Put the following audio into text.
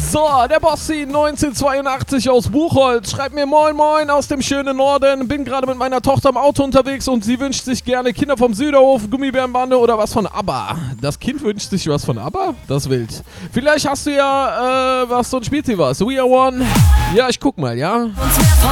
So, der Bossi 1982 aus Buchholz schreibt mir Moin Moin aus dem schönen Norden. Bin gerade mit meiner Tochter im Auto unterwegs und sie wünscht sich gerne Kinder vom Süderhof, Gummibärenbande oder was von ABBA. Das Kind wünscht sich was von ABBA? Das ist wild. Vielleicht hast du ja was, so ein Spielziel was. We are one. Ja, ich guck mal, ja.